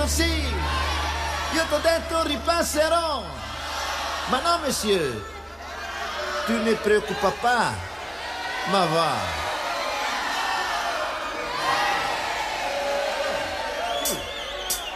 detto sì, io t'ho detto ripasserò. Ma no, monsieur, tu ne preoccupa pas. Ma va.